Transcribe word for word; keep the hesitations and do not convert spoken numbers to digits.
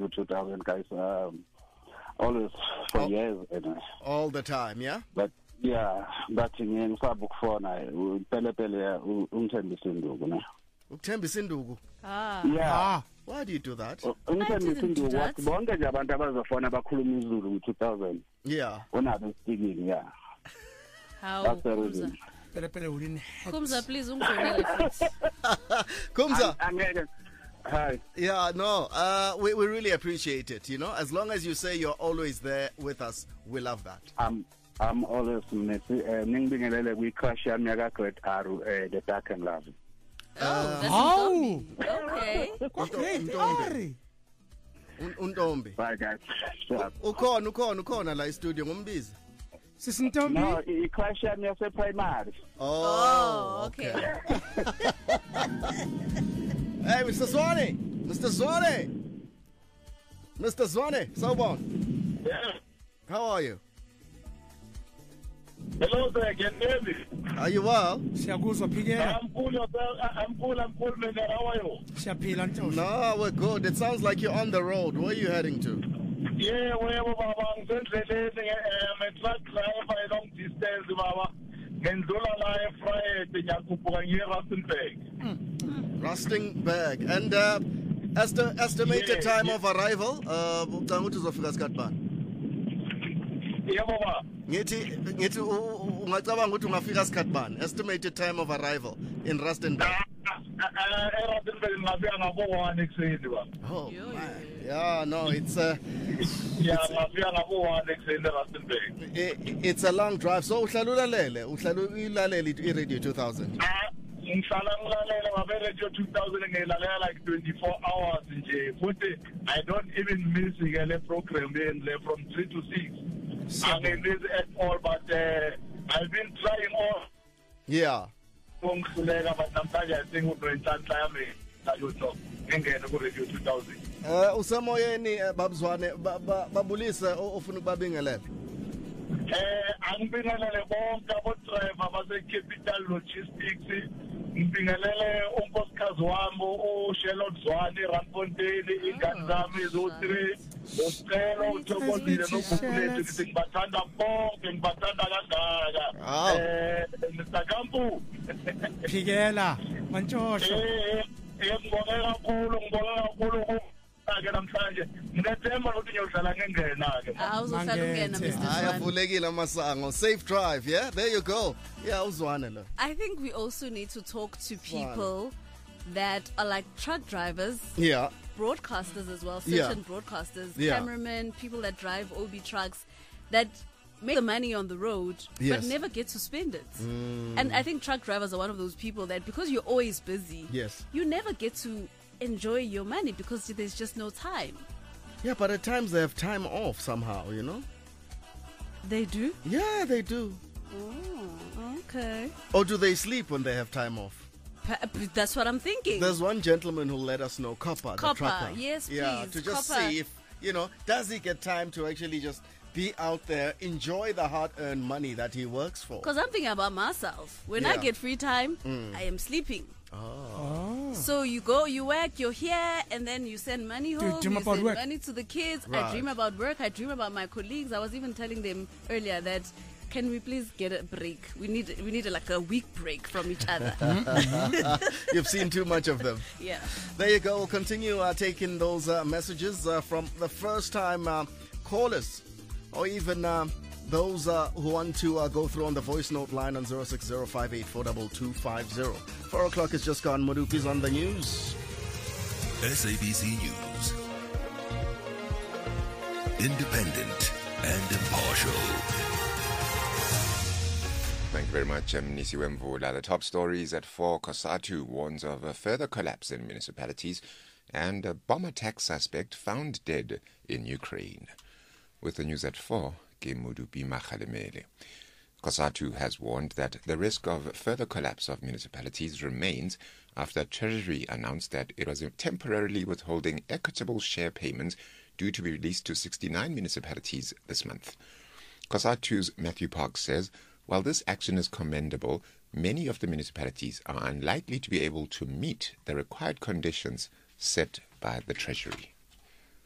you two thousand, guys. Um, always for all, years. Anyway. All the time, yeah? But, yeah, but in Sabuk for now, Pele Pele, Umthembisa Induku, ne? Umthembisa Induku? Ah. Yeah. Ah. Why do you do that? Umthembisa Induku, what? Bonke nje abantu abazofona bakhuluma isiZulu in two thousand. Yeah. Unabe speaking, yeah. How? That's the reason. Kumza, please, ungizonele futhi. Kumza. I'm here. Hi. Yeah, no, uh, we, we really appreciate it, you know. As long as you say you're always there with us, we love that. I'm, I'm always messy. Ningbingelele we crush yami yaka-grade aru, the dark and love. Oh, that's Oh. okay. Untombi. Untombi. Bye, guys. Sure. Ukhona, ukhona, ukhona la studio ngumbizi. Sisintombi. No, i-crush yami yase-primary. Oh, okay. Hey, Mister Zwane! Mister Zwane! Mister Zwane, sawubona. Yeah. How are you? Hello there, can you hear me? Are you well? Siyakuzwa Phikela. I'm cool, yourself. I'm cool, I'm cool, man. How are you? Siyaphila Ntosho. No, we're good. It sounds like you're on the road. Where are you heading to? Yeah, wherever, Baba. I'm a truck driver, a long distance, Baba. Ngenzula la eFriday, ngiyakhuphuka ngiye Rustenburg. Rustenburg. And uh, esti- estimated Yeah, time yeah. of arrival? Uh, ucanga ukuthi uzofika sikhathi bani? Yeah, Baba. Ngithi ngithi u- u- ungacabanga ukuthi ungafika sikhathi bani? Estimated time of arrival in Rustenburg. eRustenburg ngafika ngabo one ekuseni, Baba. Oh, Yo, yo, man. Yeah, no, it's uh, Yeah, ngafika ngabo one ekuseni eRustenburg. i- it's a long drive. So uhlala ulalele, uhlala uyilalele i-Radio two thousand. Ah, ngihlala ngilalela ngabe radio two thousand ngilalela like twenty-four hours nje futhi I don't even miss ke le program le from three to six. I mean miss at all, but uh, I've been trying all Yeah. ngikuhleka but namhlanje I think unoinhlanhla yami ayotho ngengene ku radio two thousand. Uh, usemoyeni uh, babuzwane ba- ba- babulise o- ofuna ukubabingelela. Eh angibingelele bonke abo driver base Capital Logistics. Ngibingelele unkosikazi wami uSherlock Zwane Ramfontein ingane zami zo three usicelo uthokozile nokulethu ngithi ngibathanda bonke ngibathanda kangaka. Hawu. Eh Mister Kampu. Phikela Mantosho. Eh eh ngibonga kakhulu ngibonga kakhulu ke namhlanje nginathemba ukuthi ngiyodlala ngengena ke. Ah, uzohlala ungena, Mangethe. Mister Hayi Zwane. avulekile amasango. Safe drive, yeah? There you go. Yeah, uzwane lo. I think we also need to talk to people that are like truck drivers, Yeah. broadcasters as well, Yeah. certain broadcasters, Yeah. cameramen, people that drive O B trucks that make the money on the road Yes. but never get to spend it. And I think truck drivers are one of those people that because you're always busy, Yes. you never get to enjoy your money because there's just no time. Yeah, but at times they have time off somehow, you know? They do? Yeah, they do. Oh, okay. Or do they sleep when they have time off? Pa- That's what I'm thinking. There's one gentleman who let us know, Copper, the Copper, trucker. yes, Yeah, please, to just Copper. see if, you know, does he get time to actually just be out there, enjoy the hard-earned money that he works for? Because I'm thinking about myself. When I Yeah. get free time, I am sleeping. Oh. So you go, you work, you're here, and then you send money home, dream you about send work. money to the kids. Right. I dream about work, I dream about my colleagues. I was even telling them earlier that, can we please get a break? We need we need a, like a week break from each other. You've seen too much of them. Yeah. There you go. We'll continue uh, taking those uh, messages uh, from the first-time uh, callers, or even uh, those uh, who want to uh, go through on the voice note line on zero six zero five eight four two two five zero. Four o'clock is just gone. Mudupi's on the news. S A B C News. Independent and impartial. Thank you very much, um, Nisi Wemvula. The top stories at four. COSATU warns of a further collapse in municipalities, and a bomb attack suspect found dead in Ukraine. With the news at four, Gemudupi Makhalemele. COSATU has warned that the risk of further collapse of municipalities remains after Treasury announced that it was temporarily withholding equitable share payments due to be released to sixty-nine municipalities this month. COSATU's Matthew Parks says, while this action is commendable, many of the municipalities are unlikely to be able to meet the required conditions set by the Treasury.